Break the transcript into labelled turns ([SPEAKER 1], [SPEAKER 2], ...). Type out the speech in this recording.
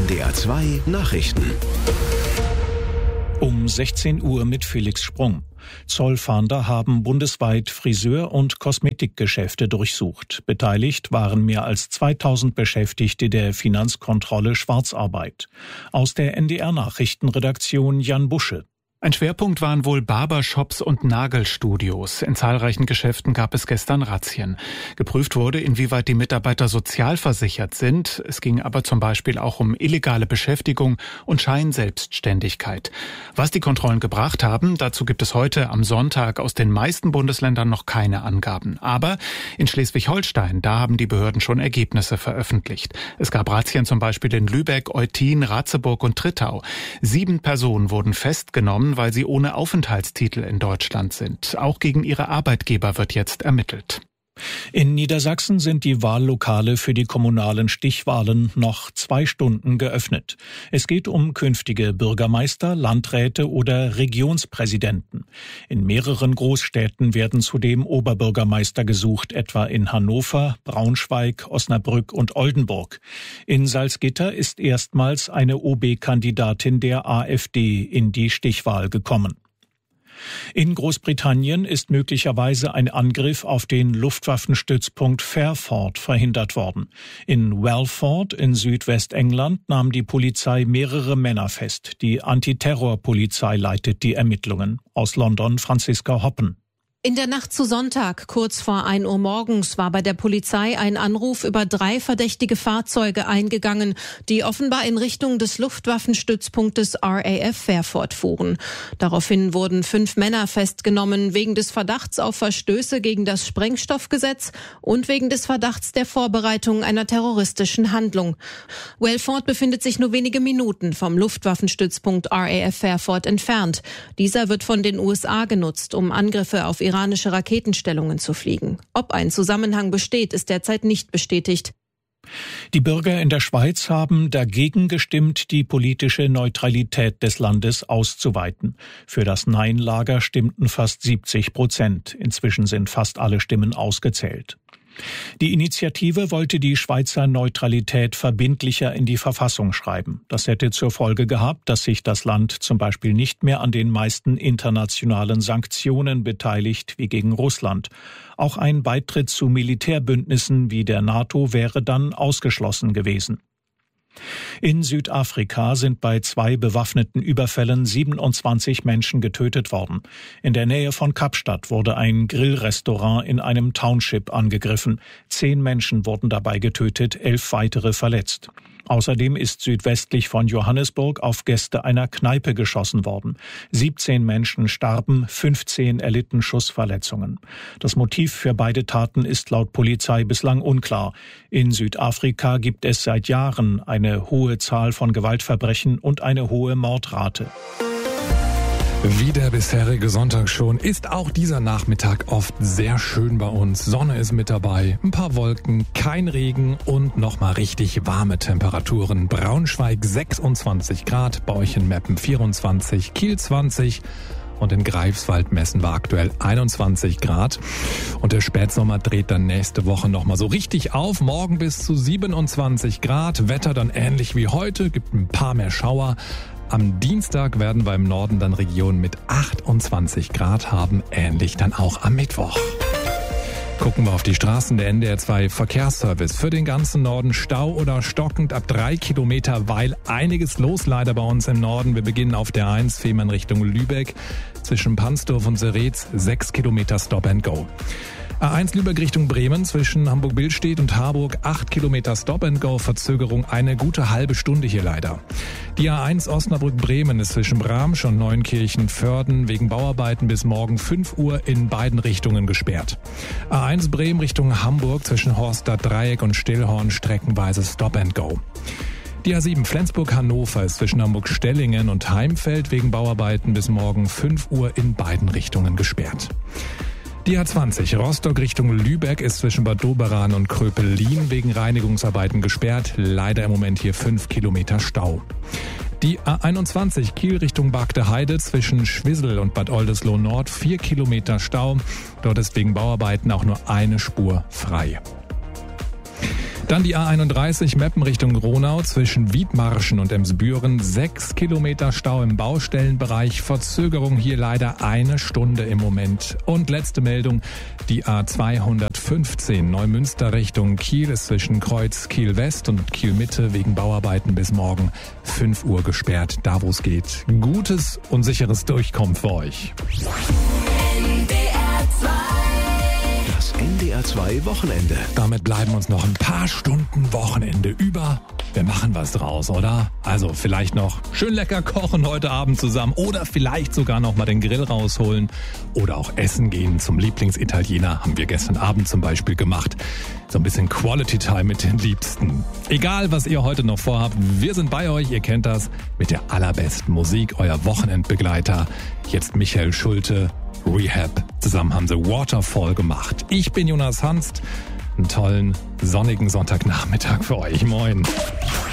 [SPEAKER 1] NDR 2 Nachrichten.
[SPEAKER 2] Um 16 Uhr mit Felix Sprung. Zollfahnder haben bundesweit Friseur- und Kosmetikgeschäfte durchsucht. Beteiligt waren mehr als 2000 Beschäftigte der Finanzkontrolle Schwarzarbeit. Aus der NDR-Nachrichtenredaktion Jan Busche.
[SPEAKER 3] Ein Schwerpunkt waren wohl Barbershops und Nagelstudios. In zahlreichen Geschäften gab es gestern Razzien. Geprüft wurde, inwieweit die Mitarbeiter sozialversichert sind. Es ging aber zum Beispiel auch um illegale Beschäftigung und Scheinselbstständigkeit. Was die Kontrollen gebracht haben, dazu gibt es heute am Sonntag aus den meisten Bundesländern noch keine Angaben. Aber in Schleswig-Holstein, da haben die Behörden schon Ergebnisse veröffentlicht. Es gab Razzien zum Beispiel in Lübeck, Eutin, Ratzeburg und Trittau. 7 Personen wurden festgenommen, weil sie ohne Aufenthaltstitel in Deutschland sind. Auch gegen ihre Arbeitgeber wird jetzt ermittelt.
[SPEAKER 2] In Niedersachsen sind die Wahllokale für die kommunalen Stichwahlen noch 2 Stunden geöffnet. Es geht um künftige Bürgermeister, Landräte oder Regionspräsidenten. In mehreren Großstädten werden zudem Oberbürgermeister gesucht, etwa in Hannover, Braunschweig, Osnabrück und Oldenburg. In Salzgitter ist erstmals eine OB-Kandidatin der AfD in die Stichwahl gekommen. In Großbritannien ist möglicherweise ein Angriff auf den Luftwaffenstützpunkt Fairford verhindert worden. In Welford in Südwestengland nahm die Polizei mehrere Männer fest. Die Antiterrorpolizei leitet die Ermittlungen. Aus London Franziska Hoppen.
[SPEAKER 4] In der Nacht zu Sonntag, kurz vor 1 Uhr morgens, war bei der Polizei ein Anruf über 3 verdächtige Fahrzeuge eingegangen, die offenbar in Richtung des Luftwaffenstützpunktes RAF Fairford fuhren. Daraufhin wurden 5 Männer festgenommen, wegen des Verdachts auf Verstöße gegen das Sprengstoffgesetz und wegen des Verdachts der Vorbereitung einer terroristischen Handlung. Welford befindet sich nur wenige Minuten vom Luftwaffenstützpunkt RAF Fairford entfernt. Dieser wird von den USA genutzt, um Angriffe auf iranische Raketenstellungen zu fliegen. Ob ein Zusammenhang besteht, ist derzeit nicht bestätigt.
[SPEAKER 2] Die Bürger in der Schweiz haben dagegen gestimmt, die politische Neutralität des Landes auszuweiten. Für das Nein-Lager stimmten fast 70%. Inzwischen sind fast alle Stimmen ausgezählt. Die Initiative wollte die Schweizer Neutralität verbindlicher in die Verfassung schreiben. Das hätte zur Folge gehabt, dass sich das Land zum Beispiel nicht mehr an den meisten internationalen Sanktionen beteiligt wie gegen Russland. Auch ein Beitritt zu Militärbündnissen wie der NATO wäre dann ausgeschlossen gewesen. In Südafrika sind bei 2 bewaffneten Überfällen 27 Menschen getötet worden. In der Nähe von Kapstadt wurde ein Grillrestaurant in einem Township angegriffen. 10 Menschen wurden dabei getötet, 11 weitere verletzt. Außerdem ist südwestlich von Johannesburg auf Gäste einer Kneipe geschossen worden. 17 Menschen starben, 15 erlitten Schussverletzungen. Das Motiv für beide Taten ist laut Polizei bislang unklar. In Südafrika gibt es seit Jahren eine hohe Zahl von Gewaltverbrechen und eine hohe Mordrate.
[SPEAKER 5] Wie der bisherige Sonntag schon, ist auch dieser Nachmittag oft sehr schön bei uns. Sonne ist mit dabei, ein paar Wolken, kein Regen und nochmal richtig warme Temperaturen. Braunschweig 26 Grad, bei euch in Meppen 24, Kiel 20 und in Greifswald messen wir aktuell 21 Grad. Und der Spätsommer dreht dann nächste Woche nochmal so richtig auf. Morgen bis zu 27 Grad, Wetter dann ähnlich wie heute, gibt ein paar mehr Schauer. Am Dienstag werden wir im Norden dann Regionen mit 28 Grad haben, ähnlich dann auch am Mittwoch. Gucken wir auf die Straßen. Der NDR 2 Verkehrsservice für den ganzen Norden. Stau oder stockend ab 3 Kilometer, weil einiges los leider bei uns im Norden. Wir beginnen auf der 1, Fehmarn Richtung Lübeck. Zwischen Pansdorf und Seretz 6 Kilometer Stop and Go. A1 Lübeck Richtung Bremen zwischen Hamburg-Billstedt und Harburg 8 Kilometer Stop-and-Go, Verzögerung eine gute halbe Stunde hier leider. Die A1 Osnabrück-Bremen ist zwischen Bramsch und Neunkirchen-Vörden wegen Bauarbeiten bis morgen 5 Uhr in beiden Richtungen gesperrt. A1 Bremen Richtung Hamburg zwischen Horstadt-Dreieck und Stillhorn streckenweise Stop-and-Go. Die A7 Flensburg-Hannover ist zwischen Hamburg-Stellingen und Heimfeld wegen Bauarbeiten bis morgen 5 Uhr in beiden Richtungen gesperrt. Die A20 Rostock Richtung Lübeck ist zwischen Bad Doberan und Kröpelin wegen Reinigungsarbeiten gesperrt. Leider im Moment hier 5 Kilometer Stau. Die A21 Kiel Richtung Bagde Heide zwischen Schwissel und Bad Oldesloe Nord 4 Kilometer Stau. Dort ist wegen Bauarbeiten auch nur eine Spur frei. Dann die A31 Meppen Richtung Gronau zwischen Wiedmarschen und Emsbüren. 6 Kilometer Stau im Baustellenbereich. Verzögerung hier leider 1 Stunde im Moment. Und letzte Meldung, die A215 Neumünster Richtung Kiel ist zwischen Kreuz Kiel West und Kiel Mitte wegen Bauarbeiten bis morgen 5 Uhr gesperrt. Da wo es geht. Gutes und sicheres Durchkommen für euch.
[SPEAKER 1] Das NDR 2 Wochenende.
[SPEAKER 5] Damit bleiben uns noch ein paar Stunden Wochenende über. Wir machen was draus, oder? Also vielleicht noch schön lecker kochen heute Abend zusammen oder vielleicht sogar noch mal den Grill rausholen oder auch essen gehen zum Lieblingsitaliener. Haben wir gestern Abend zum Beispiel gemacht. So ein bisschen Quality Time mit den Liebsten. Egal, was ihr heute noch vorhabt, wir sind bei euch, ihr kennt das, mit der allerbesten Musik, euer Wochenendbegleiter. Jetzt Michael Schulte, Rehab. Zusammen haben sie Waterfall gemacht. Ich bin Jonas Hanst. Einen tollen, sonnigen Sonntagnachmittag für euch. Moin.